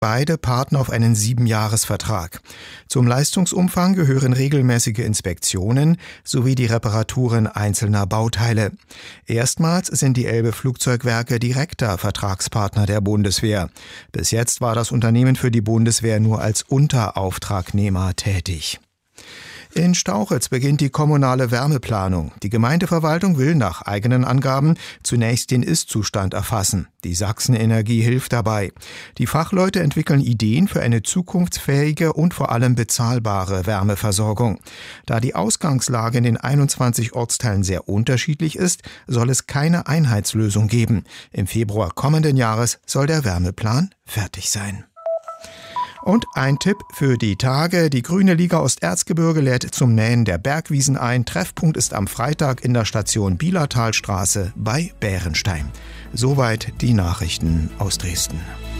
beide Partner auf einen 7-Jahres-Vertrag. Zum Leistungsumfang gehören regelmäßige Inspektionen sowie die Reparaturen einzelner Bauteile. Erstmals sind die Elbe Flugzeugwerke direkter Vertragspartner der Bundeswehr. Bis jetzt war das Unternehmen für die Bundeswehr nur als Unterauftragnehmer tätig. In Stauchitz beginnt die kommunale Wärmeplanung. Die Gemeindeverwaltung will nach eigenen Angaben zunächst den Ist-Zustand erfassen. Die Sachsen-Energie hilft dabei. Die Fachleute entwickeln Ideen für eine zukunftsfähige und vor allem bezahlbare Wärmeversorgung. Da die Ausgangslage in den 21 Ortsteilen sehr unterschiedlich ist, soll es keine Einheitslösung geben. Im Februar kommenden Jahres soll der Wärmeplan fertig sein. Und ein Tipp für die Tage. Die Grüne Liga Osterzgebirge lädt zum Mähen der Bergwiesen ein. Treffpunkt ist am Freitag in der Station Bielertalstraße bei Bärenstein. Soweit die Nachrichten aus Dresden.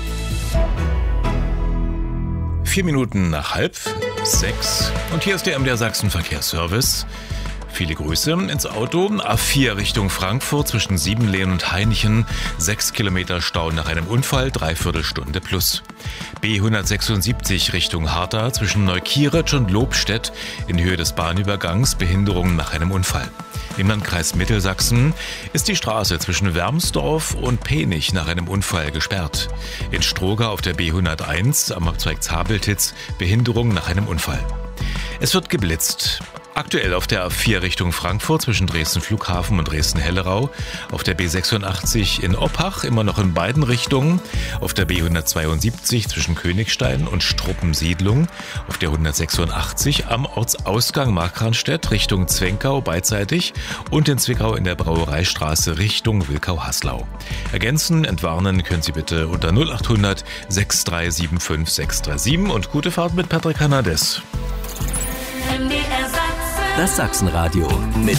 4 Minuten nach 5:30 und hier ist der MDR Sachsen Verkehrsservice. Viele Grüße ins Auto. A4 Richtung Frankfurt zwischen Siebenlehen und Hainichen. 6 Kilometer Stau nach einem Unfall, 3/4 Stunde plus. B176 Richtung Harta zwischen Neukieritz und Lobstedt in Höhe des Bahnübergangs. Behinderung nach einem Unfall. Im Landkreis Mittelsachsen ist die Straße zwischen Wermsdorf und Penich nach einem Unfall gesperrt. In Stroga auf der B101 am Abzweig Zabeltitz Behinderung nach einem Unfall. Es wird geblitzt. Aktuell auf der A4 Richtung Frankfurt zwischen Dresden Flughafen und Dresden-Hellerau, auf der B86 in Oppach immer noch in beiden Richtungen, auf der B172 zwischen Königstein und Struppensiedlung, auf der 186 am Ortsausgang Markranstädt Richtung Zwenkau beidseitig und in Zwickau in der Brauereistraße Richtung Wilkau-Haslau. Ergänzen, entwarnen können Sie bitte unter 0800 6375 637 und gute Fahrt mit Patrick Hernandez. Das Sachsenradio mit